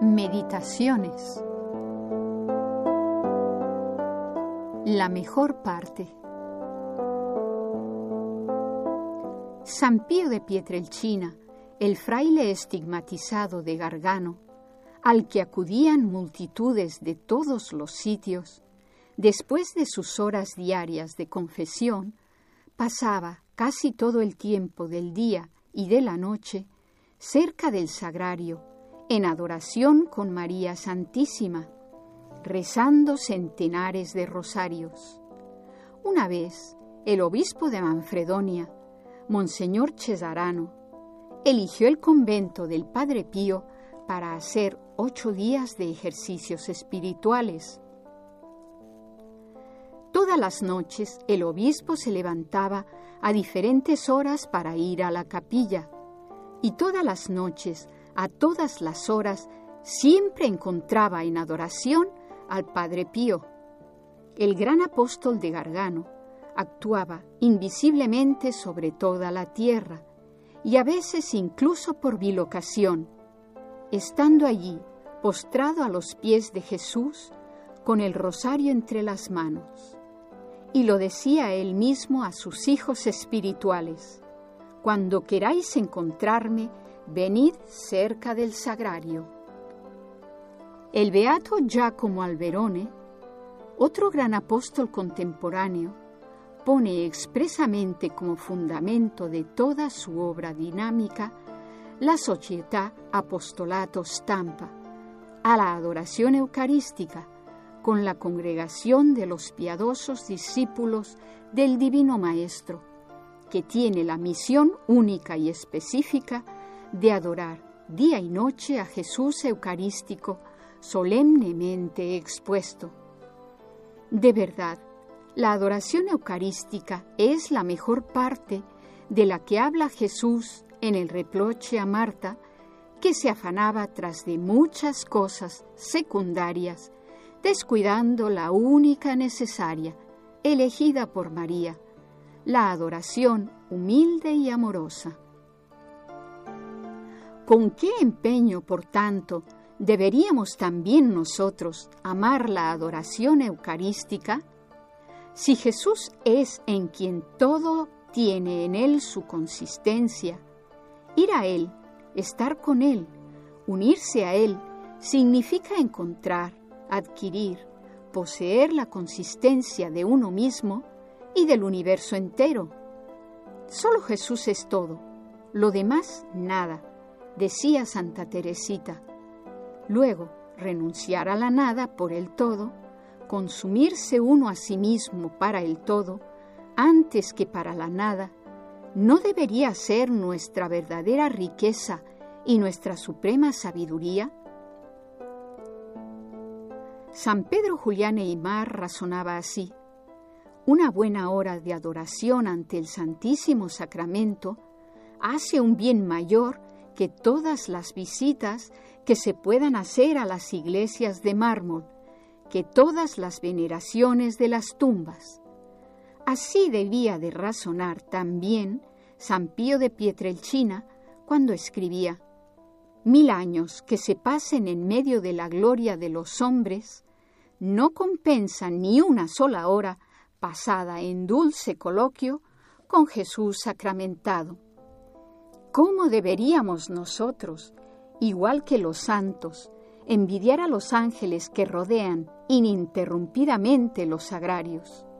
Meditaciones. La mejor parte. San Pío de Pietrelcina, el fraile estigmatizado de Gargano, al que acudían multitudes de todos los sitios, después de sus horas diarias de confesión, pasaba casi todo el tiempo del día y de la noche cerca del sagrario, en adoración con María Santísima, rezando centenares de rosarios. Una vez, el obispo de Manfredonia, Monseñor Cesarano, eligió el convento del Padre Pío para hacer 8 días de ejercicios espirituales. Todas las noches el obispo se levantaba a diferentes horas para ir a la capilla, y todas las noches, a todas las horas, siempre encontraba en adoración al Padre Pío. El gran apóstol de Gargano actuaba invisiblemente sobre toda la tierra, y a veces incluso por bilocación, estando allí, postrado a los pies de Jesús, con el rosario entre las manos. Y lo decía él mismo a sus hijos espirituales: cuando queráis encontrarme, venid cerca del sagrario. El beato Giacomo Alberone, otro gran apóstol contemporáneo, pone expresamente como fundamento de toda su obra dinámica la Società Apostolato Stampa, a la adoración eucarística, con la congregación de los piadosos discípulos del Divino Maestro, que tiene la misión única y específica de adorar día y noche a Jesús Eucarístico solemnemente expuesto. De verdad, la adoración eucarística es la mejor parte de la que habla Jesús en el reproche a Marta, que se afanaba tras de muchas cosas secundarias, descuidando la única necesaria, elegida por María, la adoración humilde y amorosa. ¿Con qué empeño, por tanto, deberíamos también nosotros amar la adoración eucarística? Si Jesús es en quien todo tiene en él su consistencia, ir a él, estar con él, unirse a él, significa encontrar, adquirir, poseer la consistencia de uno mismo y del universo entero. Solo Jesús es todo, lo demás nada, decía Santa Teresita. Luego, renunciar a la nada por el todo, consumirse uno a sí mismo para el todo, antes que para la nada, ¿no debería ser nuestra verdadera riqueza y nuestra suprema sabiduría? San Pedro Julián Eymar razonaba así: una buena hora de adoración ante el Santísimo Sacramento hace un bien mayor que todas las visitas que se puedan hacer a las iglesias de mármol, que todas las veneraciones de las tumbas. Así debía de razonar también San Pío de Pietrelcina cuando escribía: 1000 años que se pasen en medio de la gloria de los hombres no compensan ni una sola hora pasada en dulce coloquio con Jesús sacramentado. ¿Cómo deberíamos nosotros, igual que los santos, envidiar a los ángeles que rodean ininterrumpidamente los sagrarios?